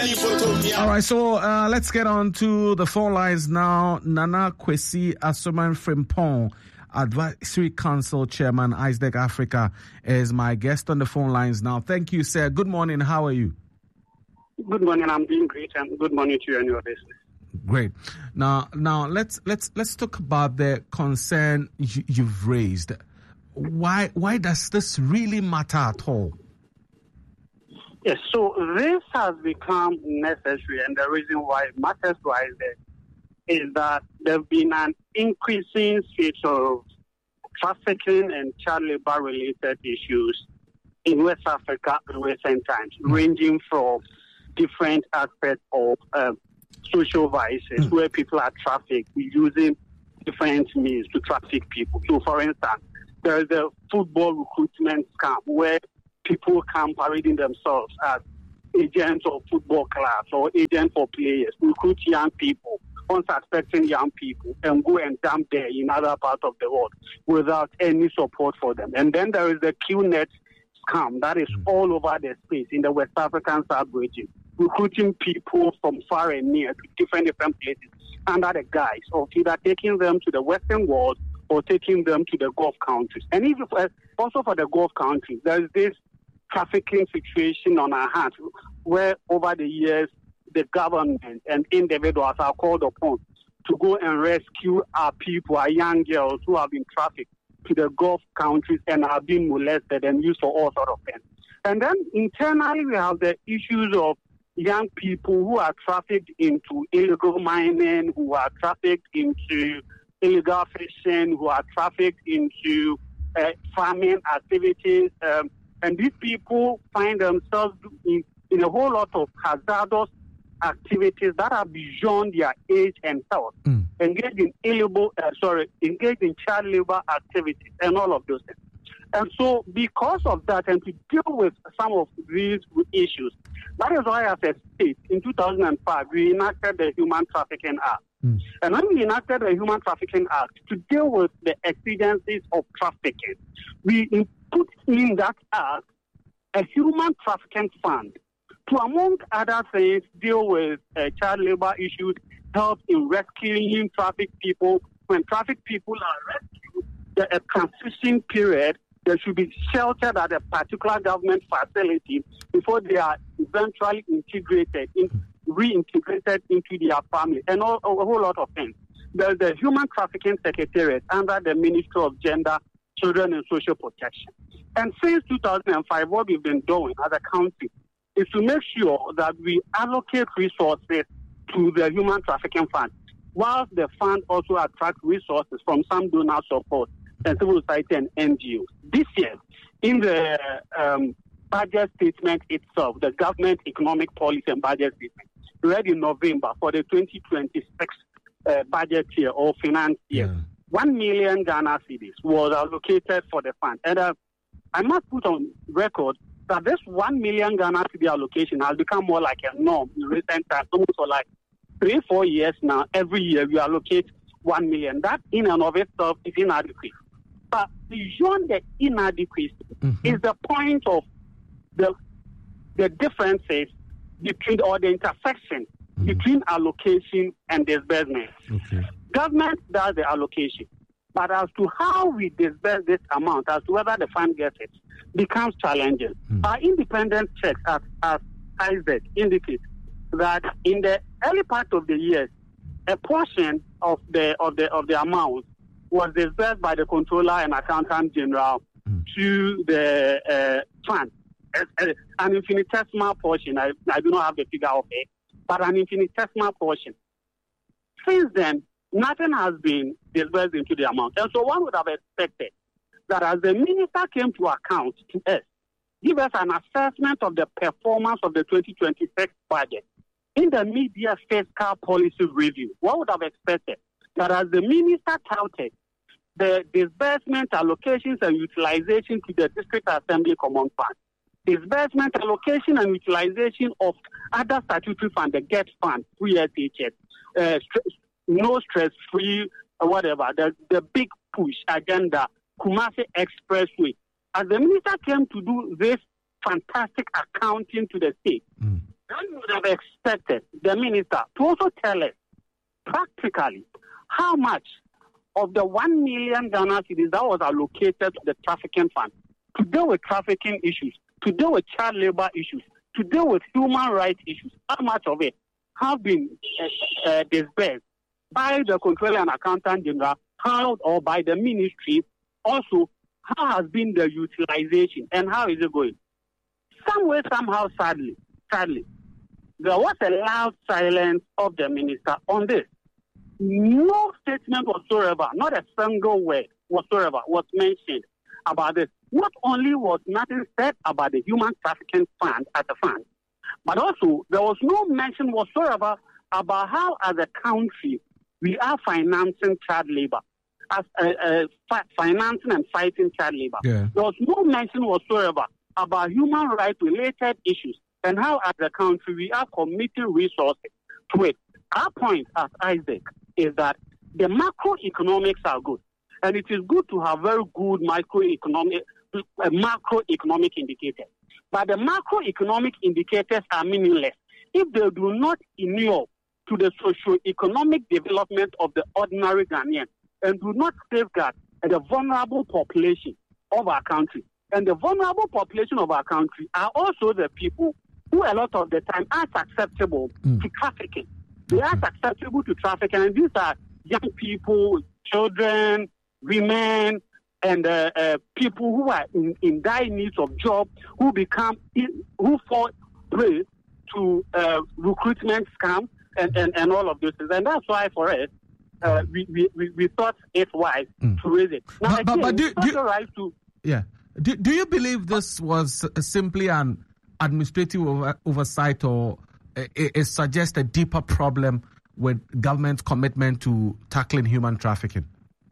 All right, so let's get on to the phone lines now. Nana Kwesi Asuman Frimpong, Advisory Council Chairman, ISDEC Africa, is my guest on the phone lines now. Thank you, sir. Good morning. How are you? Good morning. I'm doing great, and good morning to you and your listeners. Great. Now, let's talk about the concern you've raised. Why does this really matter at all? Yes, so this has become necessary, and the reason why it matters to us is that there have been an increasing spate of trafficking and child labor-related issues in West Africa in recent times, ranging from different aspects of social vices, where people are trafficked using different means to traffic people. So, for instance, there is a football recruitment scam where people come parading themselves as agents of football clubs or agents for players, recruit young people, unsuspecting young people, and go and dump them in other parts of the world without any support for them. And then there is the QNet scam that is all over the space in the West African sub-region, recruiting people from far and near to different places under the guise of either taking them to the Western world or taking them to the Gulf countries. And even also for the Gulf countries, there is this trafficking situation on our hands where over the years the government and individuals are called upon to go and rescue our people, our young girls who have been trafficked to the Gulf countries and are being molested and used for all sorts of things. And then internally we have the issues of young people who are trafficked into illegal mining, who are trafficked into illegal fishing, who are trafficked into farming activities. And these people find themselves in a whole lot of hazardous activities that are beyond their age and health, engaged in child labor activities and all of those things. And so because of that, and to deal with some of these issues, that is why as a state, in 2005, we enacted the Human Trafficking Act. And when we enacted the Human Trafficking Act to deal with the exigencies of trafficking, we put in that act a human trafficking fund to, among other things, deal with child labor issues, help in rescuing trafficked people. When trafficked people are rescued, a transition period, they should be sheltered at a particular government facility before they are eventually reintegrated into their family, and a whole lot of things. There's the Human Trafficking Secretariat under the Ministry of Gender, Children and Social Protection. And since 2005, what we've been doing as a country is to make sure that we allocate resources to the Human Trafficking Fund, whilst the fund also attracts resources from some donor support and civil society and NGOs. This year, in the budget statement itself, the government economic policy and budget statement, read in November for the 2026 budget year or finance year, 1 million Ghana cedis was allocated for the fund. And I must put on record that this 1 million Ghana cedi allocation has become more like a norm in recent times, almost for like 3-4 years now. Every year we allocate 1 million. That in and of itself is inadequate. But beyond the inadequacy is the point of the differences between, or the intersection between allocation and disbursement. Government does the allocation, but as to how we disburse this amount, as to whether the fund gets it, becomes challenging. Our independent checks as ISDEC indicate that in the early part of the year, a portion of the amount was disbursed by the Controller and Accountant General to the fund. An infinitesimal portion. I do not have the figure of it, but an infinitesimal portion. Since then, nothing has been disbursed into the amount. And so one would have expected that as the minister came to account to us, give us an assessment of the performance of the 2026 budget in the media fiscal policy review. One would have expected that as the minister touted the disbursement, allocations and utilization to the District Assembly Common Fund, disbursement, allocation and utilization of other statutory funds, the GET Fund, 3SHS, no stress-free, whatever, the big push agenda, Kumasi Expressway. As the minister came to do this fantastic accounting to the state, I would have expected the minister to also tell us practically how much of the 1 million Ghana cedis that was allocated to the trafficking fund to deal with trafficking issues, to deal with child labor issues, to deal with human rights issues, how much of it have been disbursed by the Controller and Accountant General, how or by the ministry. Also, how has been the utilization and how is it going? Somewhere, somehow, sadly, there was a loud silence of the minister on this. No statement whatsoever, not a single word whatsoever was mentioned about this. Not only was nothing said about the human trafficking fund as a fund, but also there was no mention whatsoever about how, as a country, we are financing child labor, as financing and fighting child labor. Yeah. There was no mention whatsoever about human rights related issues and how, as a country, we are committing resources to it. Our point as Isaac is that the macroeconomics are good, and it is good to have very good macroeconomic indicators. But the macroeconomic indicators are meaningless if they do not inure to the socio-economic development of the ordinary Ghanaian and do not safeguard the vulnerable population of our country. And the vulnerable population of our country are also the people who a lot of the time are susceptible to trafficking. They are susceptible to trafficking, and these are young people, children, women, and people who are in dire needs of job, who fall prey to recruitment scam and all of those things. And that's why for us, we thought it wise to raise it. Now, do you believe this was simply an administrative oversight, or it suggests a deeper problem with government's commitment to tackling human trafficking?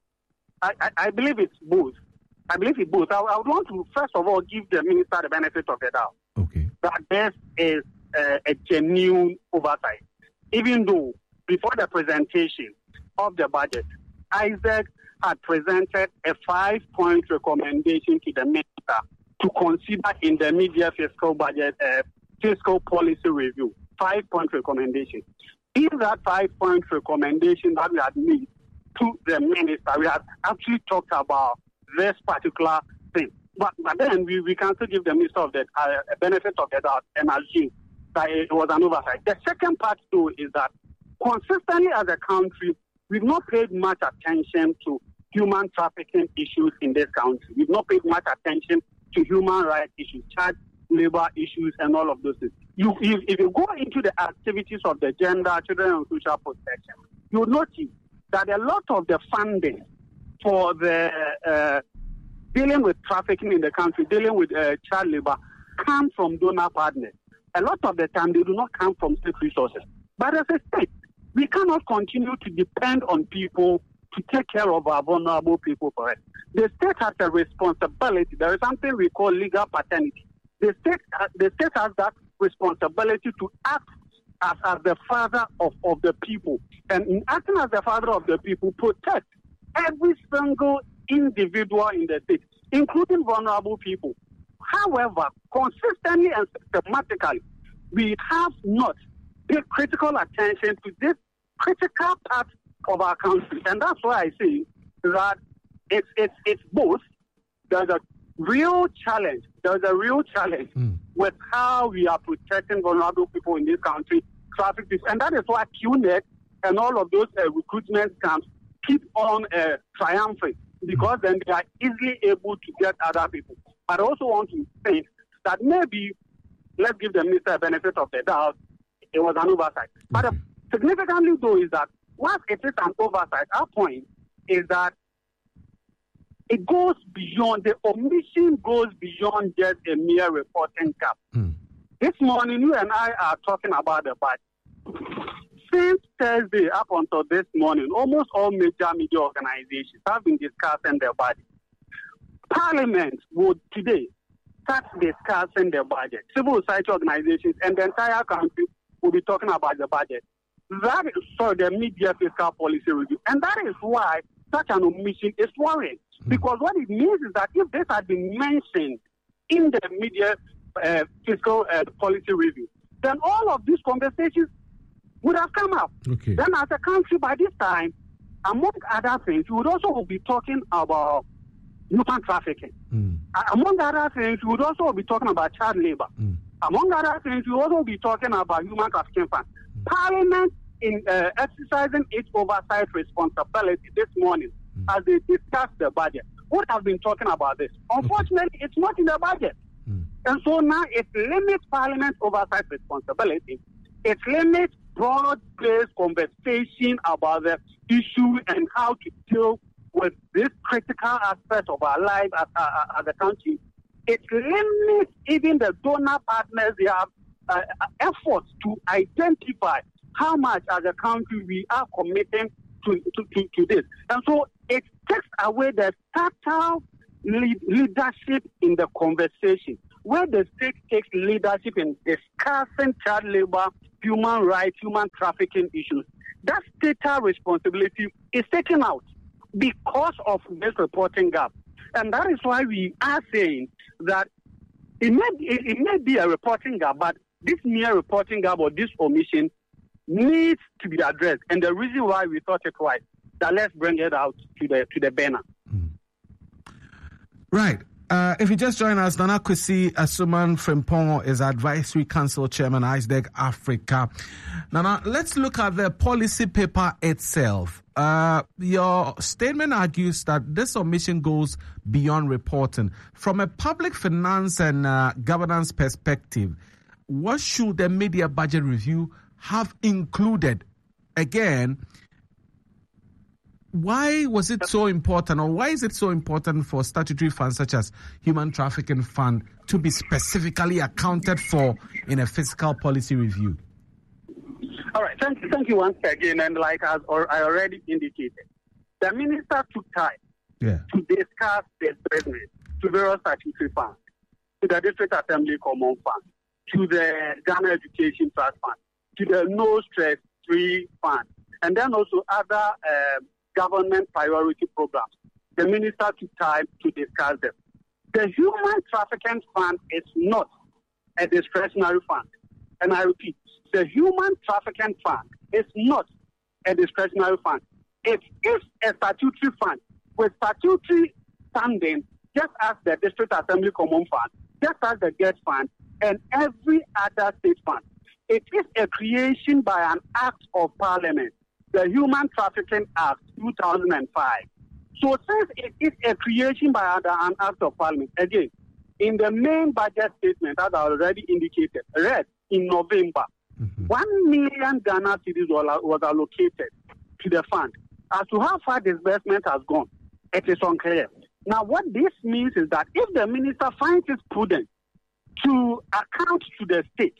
I believe it's both. I would want to, first of all, give the minister the benefit of the doubt. Okay. That this is a genuine oversight. Even though before the presentation of the budget, Isaac had presented a 5-point recommendation to the minister to consider in the media fiscal budget fiscal policy review. 5-point recommendation. In that 5-point recommendation that we had made to the minister, we had actually talked about this particular thing. But then we can still give the minister of the benefit of the doubt and assume that it was an oversight. The second part, too, is that consistently as a country, we've not paid much attention to human trafficking issues in this country. We've not paid much attention to human rights issues, child labor issues, and all of those things. If you go into the activities of the Gender, Children and Social Protection, you'll notice that a lot of the funding for the dealing with trafficking in the country, dealing with child labor, come from donor partners. A lot of the time, they do not come from state resources. But as a state, we cannot continue to depend on people to take care of our vulnerable people for us. The state has a responsibility. There is something we call legal paternity. The state has that responsibility to act as the father of the people. And in acting as the father of the people, protect every single individual in the state, including vulnerable people. However, consistently and systematically, we have not paid critical attention to this critical part of our country. And that's why I say that it's both. There's a real challenge. With how we are protecting vulnerable people in this country, traffic people. And that is why QNet and all of those recruitment camps keep on triumphing, because then they are easily able to get other people. But I also want to say that maybe, let's give the minister a benefit of the doubt, it was an oversight. But significantly, though, is that once it is an oversight, our point is that it goes beyond, the omission goes beyond just a mere reporting gap. This morning, you and I are talking about the budget. Since Thursday up until this morning, almost all major media organizations have been discussing their budget. Parliament would today start discussing the budget. Civil society organizations and the entire country will be talking about the budget. That is for the media fiscal policy review. And that is why such an omission is worrying. Because what it means is that if this had been mentioned in the media fiscal policy review, then all of these conversations would have come up. Okay. Then as a country, by this time, among other things, we would also be talking about human trafficking. Among other things, we would also be talking about child labor. Among other things, we would also be talking about human trafficking funds. Parliament, in exercising its oversight responsibility this morning, as they discussed the budget, would have been talking about this. Unfortunately, it's not in the budget. And so now it limits Parliament's oversight responsibility. It limits broad-based conversation about the issue and how to deal with this critical aspect of our life as a country. It limits even the donor partners, their efforts to identify how much as a country we are committing to this. And so it takes away the total leadership in the conversation, where the state takes leadership in discussing child labor, human rights, human trafficking issues. That statal responsibility is taken out because of this reporting gap. And that is why we are saying that it may be a reporting gap, but this mere reporting gap or this omission needs to be addressed. And the reason why we thought it right, that let's bring it out to the banner. Right. If you just join us, Nana Kwesi Asuman Frimpong is Advisory Council Chairman, ISDEC Africa. Nana, let's look at the policy paper itself. Your statement argues that this omission goes beyond reporting. From a public finance and governance perspective, what should the media budget review have included? Again, why was it so important, or why is it so important for statutory funds such as Human Trafficking Fund to be specifically accounted for in a fiscal policy review? All right, thank you once again. And like I already indicated, the minister took time to discuss the disbursement to various statutory funds, to the District Assembly Common Fund, to the Ghana Education Trust Fund, to the No Stress Free Fund, and then also other government priority programs. The minister took time to discuss them. The Human Trafficking Fund is not a discretionary fund. And I repeat, the Human Trafficking Fund is not a discretionary fund. It is a statutory fund with statutory standing, just as the District Assembly Common Fund, just as the GET Fund, and every other state fund. It is a creation by an act of Parliament, the Human Trafficking Act 2005. So since it is a creation by an act of Parliament, again, in the main budget statement, as I already indicated, read in November, 1 million Ghana cedis was allocated to the fund. As to how far disbursement has gone, it is unclear. Now, what this means is that if the minister finds it prudent to account to the states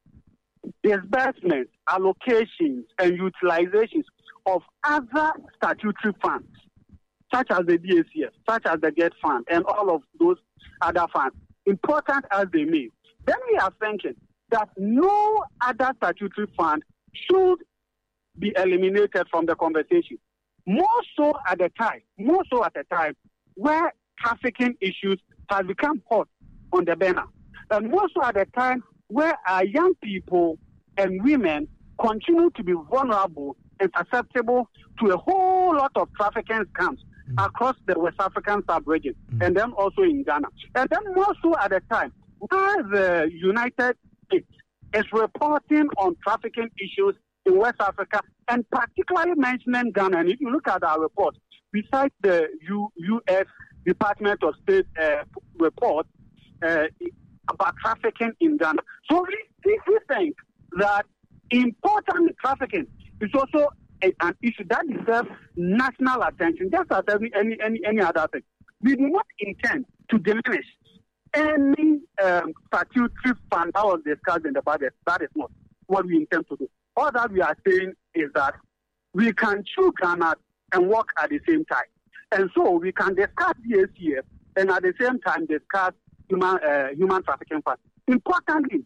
disbursements, allocations, and utilizations of other statutory funds, such as the DACF, such as the GET Fund, and all of those other funds, important as they may, then we are thinking that no other statutory fund should be eliminated from the conversation. More so at a time where trafficking issues have become hot on the banner, and more so at a time where our young people and women continue to be vulnerable and susceptible to a whole lot of trafficking scams across the West African sub-region, and then also in Ghana. And then more so at a time where the United States is reporting on trafficking issues in West Africa, and particularly mentioning Ghana. And if you look at our report, besides the U.S. Department of State report about trafficking in Ghana. So we think that important trafficking is also an issue that deserves national attention, just as any other thing. We do not intend to diminish any statutory fund that was discussed in the budget. That is not what we intend to do. All that we are saying is that we can chew Ghana and work at the same time. And so we can discuss the ACF and at the same time discuss human trafficking fund. Importantly,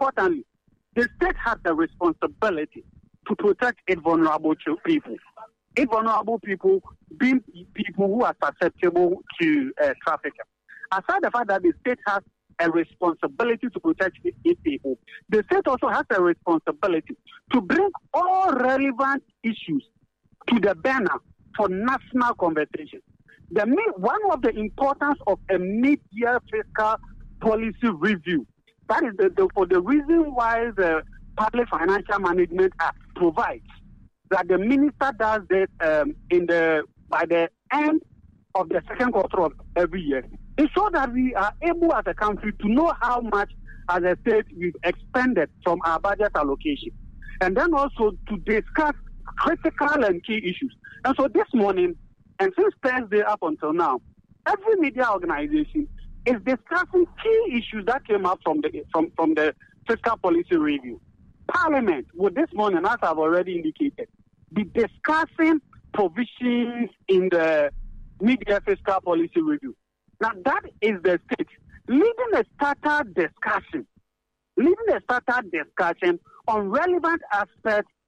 the state has the responsibility to protect its vulnerable people. Its vulnerable people being people who are susceptible to trafficking. Aside the fact that the state has a responsibility to protect its people. The state also has a responsibility to bring all relevant issues to the banner for national conversation. One of the importance of a mid-year fiscal policy review, that is for the reason why the Public Financial Management Act provides that the minister does this by the end of the second quarter of every year. It's so that we are able as a country to know how much as a state we've expended from our budget allocation. And then also to discuss critical and key issues. And so this morning, and since Thursday up until now, every media organization is discussing key issues that came up from the fiscal policy review. Parliament would this morning, as I've already indicated, be discussing provisions in the mid-year fiscal policy review. Now that is the state leading a starter discussion on relevant aspects